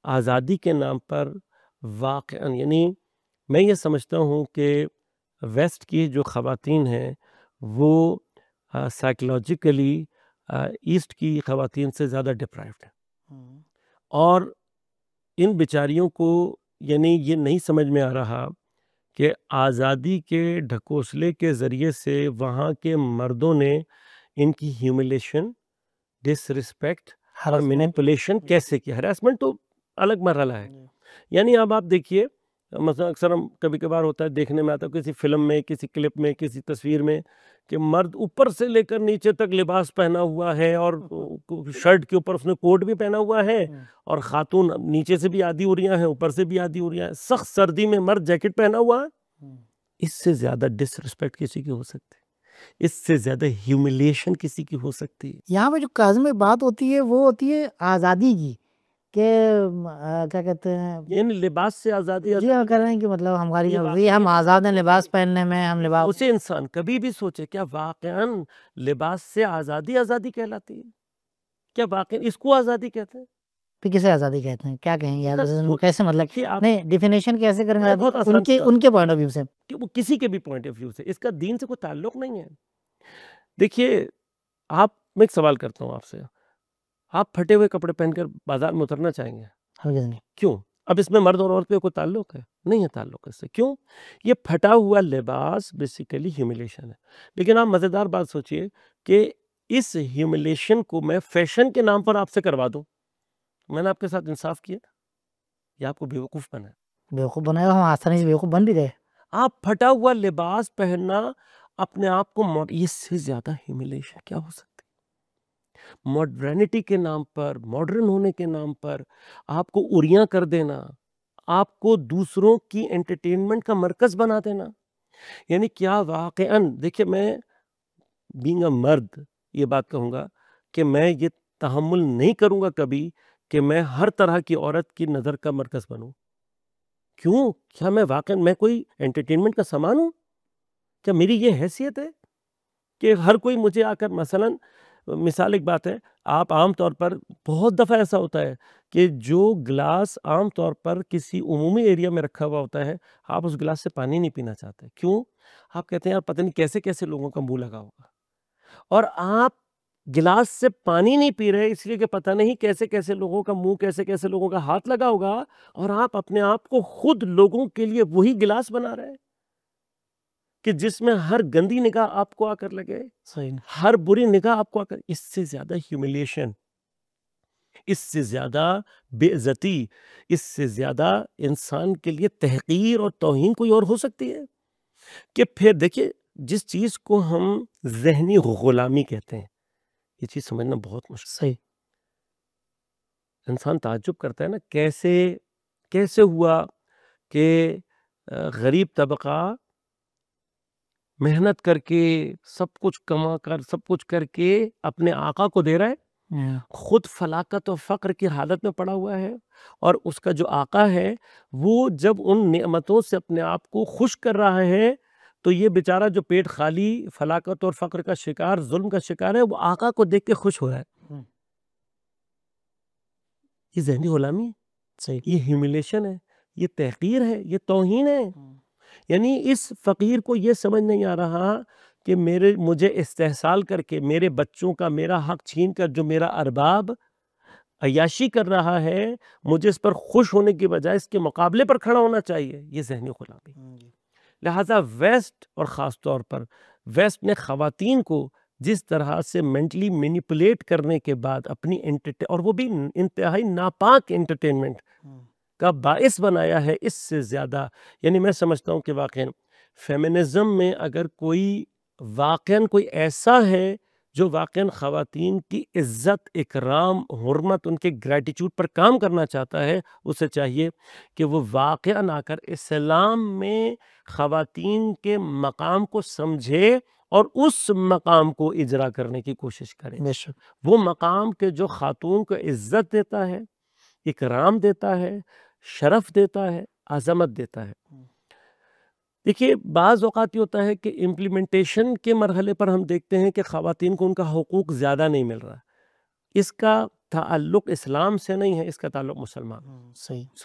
آزادی کے نام پر واقعاً یعنی میں یہ سمجھتا ہوں کہ ویسٹ کی جو خواتین ہیں وہ سائیکلوجیکلی ایسٹ کی خواتین سے زیادہ ڈپرائیوڈ ہیں، اور ان بیچاریوں کو یعنی یہ نہیں سمجھ میں آ رہا کہ آزادی کے ڈھکوسلے کے ذریعے سے وہاں کے مردوں نے ان کی ہیوملیشن، ڈس رسپیکٹ اور مینیپولیشن کیسے کی. ہراسمنٹ تو الگ مرحلہ ہے. یعنی اب آپ دیکھیے مثلا اکثر ہم کبھی کبھار ہوتا ہے دیکھنے میں آتا ہے کسی فلم میں، کسی کلپ میں، کسی تصویر میں کہ مرد اوپر سے لے کر نیچے تک لباس پہنا ہوا ہے اور شرٹ کے اوپر اس نے کوٹ بھی پہنا ہوا ہے، اور خاتون نیچے سے بھی آدھی ہو رہی ہیں اوپر سے بھی آدھی ہو رہی ہیں، سخت سردی میں مرد جیکٹ پہنا ہوا ہے. اس سے زیادہ ڈس رسپیکٹ کسی کی ہو سکتی ہے، اس سے زیادہ ہیوملیشن کسی کی ہو سکتی ہے. یہاں پہ جو کاظم میں بات ہوتی ہے وہ ہوتی ہے آزادی کی، کہ کیا کہتے ہیں یعنی لباس سے آزادی. جی ہم کہہ رہے ہیں کہ مطلب ہماری ہم آزاد ہیں لباس پہننے میں، ہم لباس اسے انسان کبھی بھی سوچے کیا واقعاً لباس سے آزادی آزادی کہلاتی ہے؟ کیا واقعاً اس کو آزادی کہتے ہیں؟ پھر کسے آزادی کہتے ہیں؟ کیا کہیں یار کیسے مطلب کہ آپ نہیں ڈیفینیشن کیسے کریں گے بہت آسان ان کے پوائنٹ آف ویو سے؟ کہ وہ کسی کے بھی پوائنٹ آف ویو سے اس کا دین سے کوئی تعلق نہیں ہے. دیکھیے آپ، میں ایک سوال کرتا ہوں آپ سے، آپ پھٹے ہوئے کپڑے پہن کر بازار میں اترنا چاہیں گے؟ ہرگز نہیں. کیوں؟ اب اس میں مرد اور عورت پہ کوئی تعلق ہے؟ نہیں ہے تعلق اس سے. کیوں؟ یہ پھٹا ہوا لباس بیسیکلی ہیوملیشن ہے. لیکن آپ مزیدار بات سوچئے کہ اس ہیوملیشن کو میں فیشن کے نام پر آپ سے کروا دوں، میں نے آپ کے ساتھ انصاف کیا یا آپ کو بیوقوف بنا ہے؟ بیوقوف بنائے ہم آسانی سے بیوقوف بن بھی گئے. آپ پھٹا ہوا لباس پہننا اپنے آپ کو اس سے زیادہ ہیوملیشن کیا ہو سکتی؟ ماڈرنٹی کے نام پر، ماڈرن ہونے کے نام پر آپ کو اریاں کر دینا، آپ کو دوسروں کی انٹرٹینمنٹ کا مرکز بنا دینا. یعنی کیا واقعاً دیکھیں میں بینگ اے مرد یہ بات کہوں گا کہ میں یہ تحمل نہیں کروں گا کبھی کہ میں ہر طرح کی عورت کی نظر کا مرکز بنوں. کیوں؟ کیا میں واقعاً میں کوئی انٹرٹینمنٹ کا سامان ہوں؟ کیا میری یہ حیثیت ہے کہ ہر کوئی مجھے آ کر مثلاً مثال ایک بات ہے، آپ عام طور پر بہت دفعہ ایسا ہوتا ہے کہ جو گلاس عام طور پر کسی عمومی ایریا میں رکھا ہوا ہوتا ہے آپ اس گلاس سے پانی نہیں پینا چاہتے. کیوں؟ آپ کہتے ہیں یار پتہ نہیں کیسے کیسے لوگوں کا منہ لگا ہوگا، اور آپ گلاس سے پانی نہیں پی رہے اس لیے کہ پتہ نہیں کیسے کیسے لوگوں کا منہ، کیسے کیسے لوگوں کا ہاتھ لگا ہوگا، اور آپ اپنے آپ کو خود لوگوں کے لیے وہی گلاس بنا رہے ہیں کہ جس میں ہر گندی نگاہ آپ کو آ کر لگے، ہر بری نگاہ آپ کو آ کر. اس سے زیادہ ہیوملیشن، اس سے زیادہ بے عزتی، اس سے زیادہ انسان کے لیے تحقیر اور توہین کوئی اور ہو سکتی ہے؟ کہ پھر دیکھیے جس چیز کو ہم ذہنی غلامی کہتے ہیں یہ چیز سمجھنا بہت مشکل ہے. انسان تعجب کرتا ہے نا کیسے ہوا کہ غریب طبقہ محنت کر کے سب کچھ کما کر سب کچھ کر کے اپنے آقا کو دے رہا ہے، خود فلاکت و فقر کی حالت میں پڑا ہوا ہے، اور اس کا جو آقا ہے وہ جب ان نعمتوں سے اپنے آپ کو خوش کر رہا ہے تو یہ بیچارہ جو پیٹ خالی، فلاکت اور فقر کا شکار، ظلم کا شکار ہے، وہ آقا کو دیکھ کے خوش ہو رہا ہے. یہ ذہنی غلامی ہے، یہ ہیوملیشن ہے، یہ تحقیر ہے، یہ توہین ہے. یعنی اس فقیر کو یہ سمجھ نہیں آ رہا کہ مجھے استحصال کر کے میرے بچوں کا میرا حق چھین کر جو میرا ارباب عیاشی کر رہا ہے، مجھے اس پر خوش ہونے کی بجائے اس کے مقابلے پر کھڑا ہونا چاہیے. یہ ذہنی غلامی. لہٰذا ویسٹ اور خاص طور پر ویسٹ نے خواتین کو جس طرح سے مینٹلی مینیپولیٹ کرنے کے بعد اپنی اور وہ بھی انتہائی ناپاک انٹرٹینمنٹ کا باعث بنایا ہے، اس سے زیادہ یعنی میں سمجھتا ہوں کہ واقعاً فیمنزم میں اگر کوئی واقعاً کوئی ایسا ہے جو واقعاً خواتین کی عزت، اکرام، حرمت، ان کے گریٹیچیوڈ پر کام کرنا چاہتا ہے، اسے چاہیے کہ وہ واقعاً آ کر اسلام میں خواتین کے مقام کو سمجھے اور اس مقام کو اجرا کرنے کی کوشش کرے. وہ مقام کے جو خاتون کو عزت دیتا ہے، اکرام دیتا ہے، شرف دیتا ہے، عظمت دیتا ہے. دیکھیے بعض اوقات یہ ہوتا ہے کہ امپلیمنٹیشن کے مرحلے پر ہم دیکھتے ہیں کہ خواتین کو ان کا حقوق زیادہ نہیں مل رہا. اس کا تعلق اسلام سے نہیں ہے، اس کا تعلق مسلمان صحیح